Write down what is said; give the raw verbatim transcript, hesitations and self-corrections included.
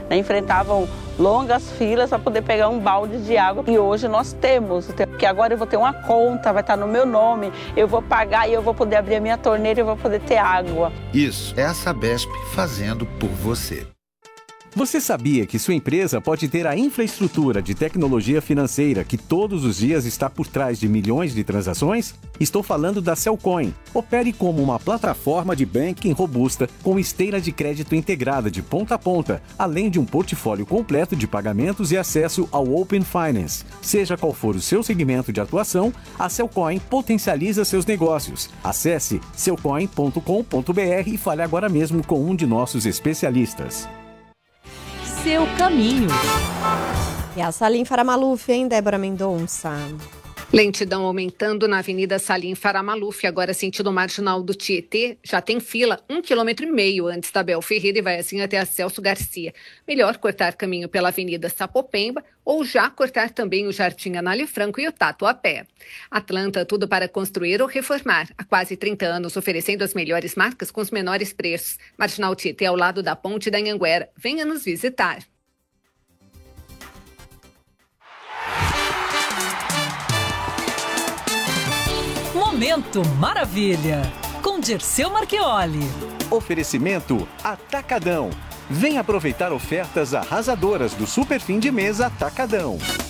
né, enfrentavam longas filas para poder pegar um balde de água. E hoje nós temos, porque agora eu vou ter uma conta, vai estar no meu nome, eu vou pagar e eu vou poder abrir a minha torneira e eu vou poder ter água. Isso é a Sabesp fazendo por você. Você sabia que sua empresa pode ter a infraestrutura de tecnologia financeira que todos os dias está por trás de milhões de transações? Estou falando da Cellcoin. Opere como uma plataforma de banking robusta com esteira de crédito integrada de ponta a ponta, além de um portfólio completo de pagamentos e acesso ao Open Finance. Seja qual for o seu segmento de atuação, a Cellcoin potencializa seus negócios. Acesse cellcoin ponto com ponto br e fale agora mesmo com um de nossos especialistas. Seu caminho. E a Salim Faramaluf, hein, Débora Mendonça? Lentidão aumentando na Avenida Salim Faramaluf, agora sentido marginal do Tietê. Já tem fila um quilômetro e meio antes da Bel Ferreira e vai assim até a Celso Garcia. Melhor cortar caminho pela Avenida Sapopemba ou já cortar também o Jardim Anália Franco e o Tatuapé. Atlanta, tudo para construir ou reformar. Há quase trinta anos oferecendo as melhores marcas com os menores preços. Marginal Tietê ao lado da Ponte da Anhanguera. Venha nos visitar. Momento Maravilha, com Dirceu Marchioli. Oferecimento Atacadão. Vem aproveitar ofertas arrasadoras do Super Fim de Mês Atacadão.